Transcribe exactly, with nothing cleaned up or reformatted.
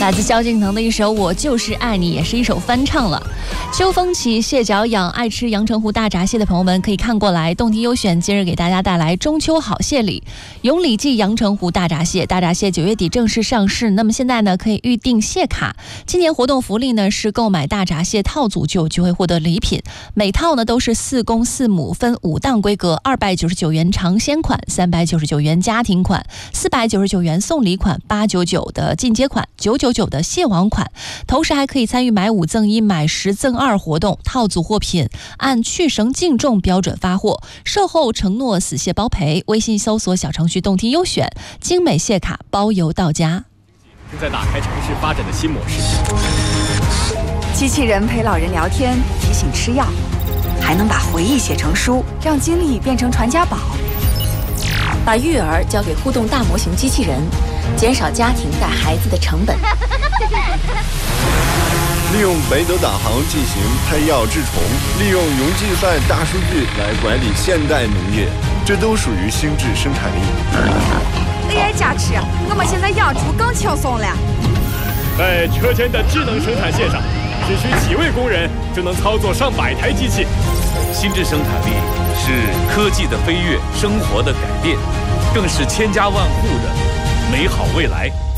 来自萧敬腾的一首《我就是爱你》，也是一首翻唱了。秋风起，蟹脚痒，爱吃阳澄湖大闸蟹的朋友们可以看过来。动听优选今日给大家带来中秋好蟹礼，永礼记阳澄湖大闸蟹。大闸蟹九月底正式上市，那么现在呢可以预定蟹卡。今年活动福利呢是购买大闸蟹套组就有机会获得礼品，每套呢都是四公四母，分五档规格，二百九十九元尝鲜款，三百九十九元家庭款，四百九十九元送礼款，八百九十九的进阶款，九百九十九的蟹网款。同时还可以参与买五赠一、买十赠二活动，套组货品按去绳净重标准发货，售后承诺死蟹包赔。微信搜索小程序动听优选，精美蟹卡包邮到家。 正在打开城市发展的新模式。 机器人陪老人聊天，提醒吃药，还能把回忆写成书，让经历变成传家宝。把育儿交给互动大模型机器人，减少家庭带孩子的成本。 利用北斗导航进行配药治虫，利用云计算大数据来管理现代农业，这都属于心智生产力。 A I 加持，我们现在养猪更轻松了。 在车间的智能生产线上，只需几位工人就能操作上百台机器。 心智生产力是科技的飞跃，生活的改变，更是千家万户的美好未来。